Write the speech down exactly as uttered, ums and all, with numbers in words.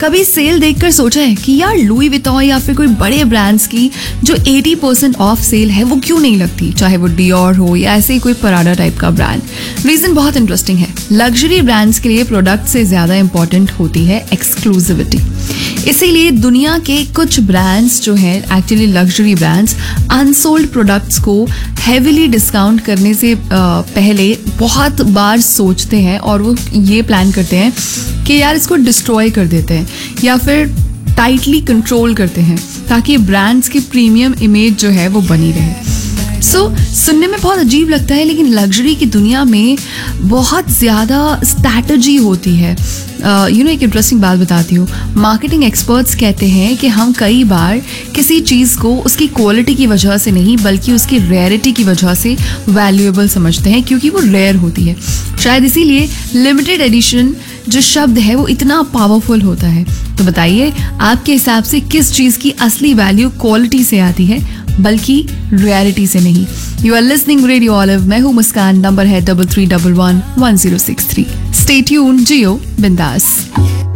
कभी सेल देखकर सोचा है कि यार लुई विटॉन या फिर कोई बड़े ब्रांड्स की जो अस्सी परसेंट ऑफ सेल है वो क्यों नहीं लगती, चाहे वो डियोर हो या ऐसे ही कोई पराडा टाइप का ब्रांड। रीजन बहुत इंटरेस्टिंग है। लग्जरी ब्रांड्स के लिए प्रोडक्ट से ज्यादा इंपॉर्टेंट होती है एक्सक्लूसिविटी। इसीलिए दुनिया के कुछ ब्रांड्स जो हैं actually luxury brands unsold products को हेविली डिस्काउंट करने से पहले बहुत बार सोचते हैं और वो ये प्लान करते हैं कि यार इसको डिस्ट्रॉय कर देते हैं या फिर टाइटली कंट्रोल करते हैं ताकि ब्रांड्स की प्रीमियम इमेज जो है वो बनी रहे। सो so, सुनने में बहुत अजीब लगता है लेकिन लग्जरी की दुनिया में बहुत ज़्यादा स्ट्रैटेजी होती है। यू नो एक इंटरेस्टिंग बात बताती हूँ। मार्केटिंग एक्सपर्ट्स कहते हैं कि हम कई बार किसी चीज़ को उसकी क्वालिटी की वजह से नहीं बल्कि उसकी रेयरिटी की वजह से वैल्यूएबल समझते हैं क्योंकि वो रेयर होती है। शायद इसीलिए लिमिटेड एडिशन जो शब्द है वो इतना पावरफुल होता है। तो बताइए आपके हिसाब से किस चीज़ की असली वैल्यू क्वालिटी से आती है बल्कि रियलिटी से नहीं। You are listening radio olive, मैं हूँ मुस्कान। नंबर है double three double one one zero six three. Stay tuned, जियो बिंदास।